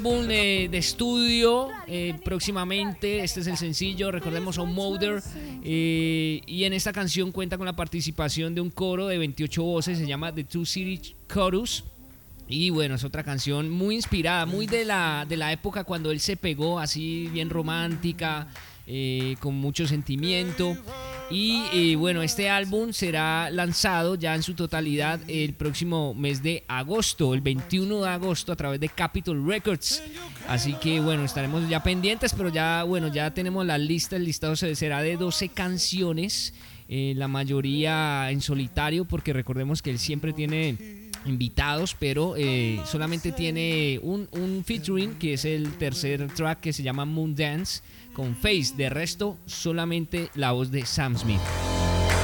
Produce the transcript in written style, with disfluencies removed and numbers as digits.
Álbum de estudio próximamente. Este es el sencillo, recordemos, On Mother, y en esta canción cuenta con la participación de un coro de 28 voces, se llama The Two City Chorus. Y bueno, es otra canción muy inspirada, muy de la época cuando él se pegó, así bien romántica, con mucho sentimiento. Y bueno, este álbum será lanzado ya en su totalidad el próximo mes de agosto, el 21 de agosto, a través de Capitol Records. Así que bueno, estaremos ya pendientes, pero ya bueno, ya tenemos la lista. El listado será de 12 canciones, la mayoría en solitario, porque recordemos que él siempre tiene invitados, pero solamente tiene un featuring, que es el tercer track, que se llama Moon Dance con Face. De resto, solamente la voz de Sam Smith.